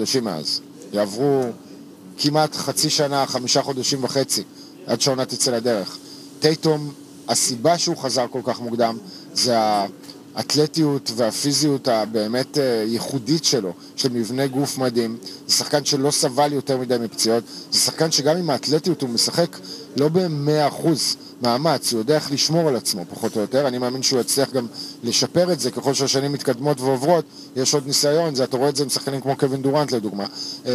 חודשים מאז. יעברו כמעט חצי שנה, 5 חודשים וחצי, עד שהעונה תצא לדרך. טייטום, הסיבה שהוא חזר כל כך מוקדם, זה האתלטיות והפיזיות הבאמת ייחודית שלו, של מבנה גוף מדהים. זה שחקן שלא סבל יותר מדי מפציעות, זה שחקן שגם עם האתלטיות הוא משחק לא ב-100% מאמץ, הוא יודע איך לשמור על עצמו פחות או יותר. אני מאמין שהוא יצליח גם לשפר את זה ככל שהשנים מתקדמות ועוברות. יש עוד ניסיון, אתה רואה את זה עם שחקנים כמו קווין דורנט לדוגמה.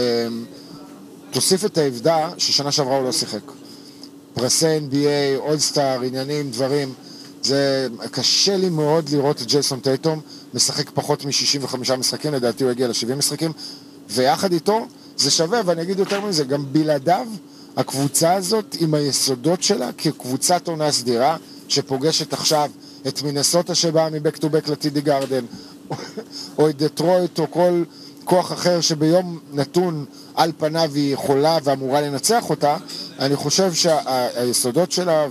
תוסיף את העבדה ששנה שעברה הוא לא שיחק. פרסי NBA, אולסטאר, עניינים, דברים. זה קשה לי מאוד לראות את ג'ייסון טייטום משחק פחות מ-65 משחקים, לדעתי הוא הגיע ל-70 משחקים, ויחד איתו זה שווה, ואני אגיד יותר מזה, גם בלעדיו הקבוצה הזאת עם היסודות שלה כקבוצת עונה סדירה שפוגשת עכשיו את מינסוטה שבאה מבק טו בק לטידי גרדן או את דטרויט או כל כוח אחר שביום נתון על פניו היא יכולה ואמורה לנצח אותה. אני חושב שהיסודות שלה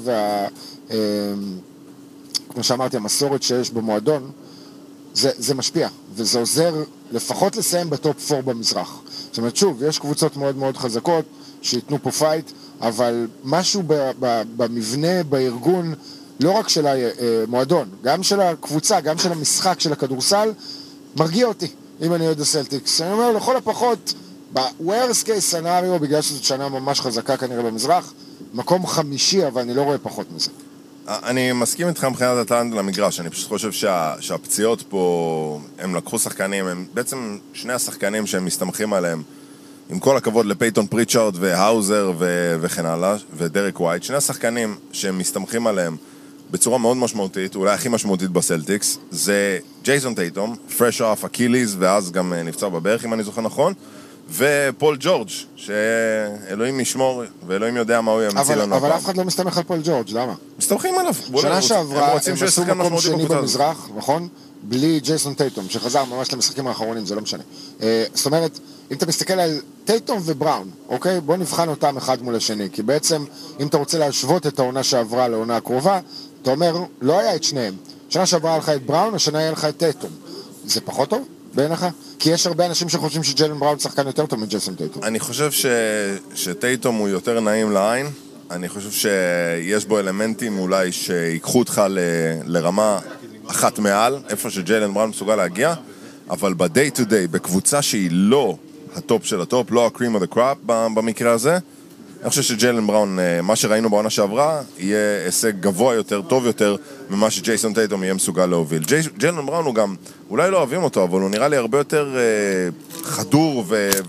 כמו שאמרתי, המסורת שיש במועדון זה משפיע, וזה עוזר לפחות לסיים בטופ 4 במזרח. זאת אומרת, שוב, יש קבוצות מאוד מאוד חזקות שיתנו פה פייט, אבל משהו במבנה, בארגון, לא רק של המועדון, גם של הקבוצה, גם של המשחק, של הכדורסל, מרגיע אותי, אם אני אוהד הסלטיקס. אני אומר, לכל הפחות, ב-worst case scenario, בגלל שזאת שנה ממש חזקה כנראה במזרח, מקום 5, אבל אני לא רואה פחות מזה. אני מסכים איתך מבחינת הטלנט למגרש, אני פשוט חושב שהפציעות פה, הם לקחו שחקנים, הם בעצם שני השחקנים שהם מסתמכים עליהם, עם כל הכבוד לפייטון פריצ'ארד והאוזר וכן הלאה, ודרק ווייט, שני השחקנים שהם מסתמכים עליהם בצורה מאוד משמעותית, אולי הכי משמעותית בסלטיקס, זה ג'ייסון טייטום, פרש אוף אקיליז, ואז גם נפצע בברך אם אני זוכר נכון, ופול ג'ורג' שאלוהים ישמור ואלוהים יודע מה הוא ימציא לנו. אבל אף אחד לא מסתמך על פול ג'ורג', למה? מסתמכים עליו. שנה שעברה הם עשו מקום שני במזרח, נכון? בלי ג'ייסון טייטום, שחזר ממש למשחקים האחרונים, זה לא משנה. זאת אומרת, אם אתה מסתכל על טייטום ובראון, אוקיי? בוא נבחן אותם אחד מול השני, כי בעצם אם אתה רוצה להשוות את העונה שעברה לעונה הקרובה, אתה אומר, לא היה את שניהם. שנה שעברה היה לך את בראון, השנה היה לך את טייטום. זה פחות טוב בעיניך? כי יש הרבה אנשים שחושבים שג'יילן בראון שחקן יותר טוב מג'ייסון טייטום. אני חושב שטייטום הוא יותר נעים לעין. אני חושב שיש בו אלמנטים אולי שיקחו אותך לרמה אחת מעל, איפה שג'יילן בראון מסוגל להגיע, אבל ב-day to day, בקבוצה שהיא לא הטופ של הטופ, לא ה-cream of the crop במקרה הזה, אני חושב שג'יילן בראון, מה שראינו בעונה שעברה, יהיה הישג גבוה יותר, טוב יותר, ממה שג'ייסון טייטום יהיה מסוגל להוביל. ג'יילן בראון הוא גם, אולי לא אוהבים אותו, אבל הוא נראה לי הרבה יותר חדור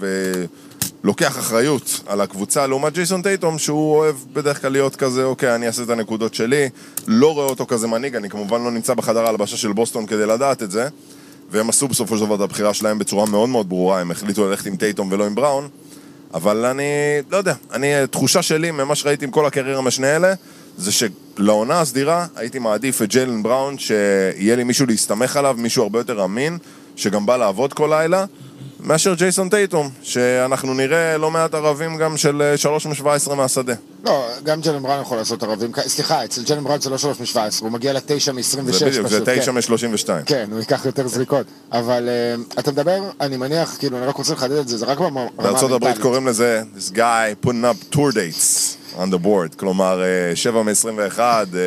ולוקח אחריות על הקבוצה, לעומת ג'ייסון טייטום, שהוא אוהב בדרך כלל להיות כזה, אוקיי, אני אעשה את הנקודות שלי, לא רואה אותו כזה מנהיג, אני כמובן לא נמצא בחדר ההלבשה של בוסטון כדי לדעת את זה, והם עשו בסופו של דבר את הבחירה שלהם בצורה מאוד מאוד ברורה, הם החליטו ללכת עם טייטום ולא עם בראון, אבל אני לא יודע, תחושה שלי ממה שראיתי עם כל הקריירה משני אלה, זה שלעונה הסדירה הייתי מעדיף את ג'יילן בראון, שיהיה לי מישהו להסתמך עליו, מישהו הרבה יותר אמין, שגם בא לעבוד כל לילה, מאשר ג'ייסון טייטום, שאנחנו נראה לא מעט ערבים גם של 3-17 מהשדה. לא, גם ג'יילן בראון יכול לעשות ערבים, סליחה, אצל ג'יילן בראון זה לא 3-17, הוא מגיע ל9 מ-26. זה בדיוק, זה 9 מ-32. כן, הוא ייקח יותר זריקות, אבל אתה מדבר, אני מניח, כאילו, אני רק רוצה לחדד את זה, זה רק ברמה המנטלית. בארצות הברית קוראים לזה, this guy putting up tour dates on the board, כלומר 7 מ-21,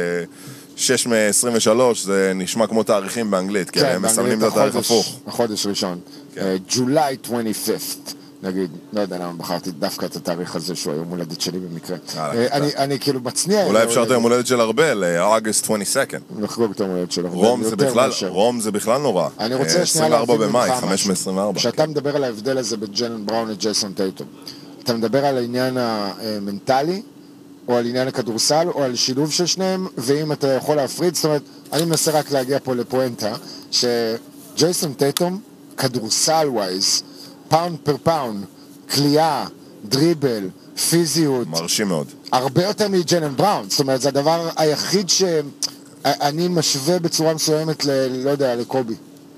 6 מ-23, זה נשמע כמו תאריכים באנגלית, כי הם מסמנים את התאריך הפוך. החודש ראשון, July 25th, נגיד, לא יודע למה בחרתי דווקא את התאריך הזה, שהוא היום הולדת שלי במקרה. אני כאילו מצניע... אולי אפשר את היום הולדת של ארבל, August 22nd. נחגוג את היום הולדת של ארבל. רום זה בכלל נורא. אני רוצה שנייה להבין במאי, 5/24. כשאתה מדבר על ההבדל הזה בין ג'יילן בראון לג'ייסון טייטום, אתה מדבר על העניין המנטלי, או על עניין הכדורסל, או על שילוב של שניהם, ואם אתה יכול להפריד, זאת אומרת, אני מנסה רק להגיע פה לפואנטה, שג'ייסון טייטום, כדורסל ווייז, פאונד פר פאונד, קליעה, דריבל, פיזיות. מרשים מאוד. הרבה יותר מג'יילן בראון, זאת אומרת, זה הדבר היחיד שאני משווה בצורה מסוימת, לא יודע, לקובי.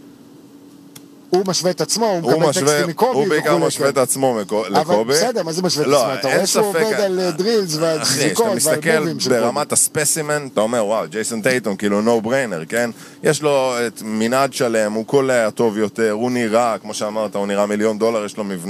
הוא משווה את עצמו, הוא מקבל טקסטים מקובי. הוא בעיקר משווה את עצמו לקובי. אבל בסדר, מה זה משווה את עצמו? אתה רואה שהוא עובד על דרילס ועל זריקות ועל מובים של קובי. ברמת הספסימן, אתה אומר, וואו, ג'ייסון טייטום, כאילו נו בריינר, כן? יש לו את מנעד שלם, הוא קולע טוב יותר, הוא נראה, כמו שאמרת, הוא נראה $1,000,000, יש לו מבנה.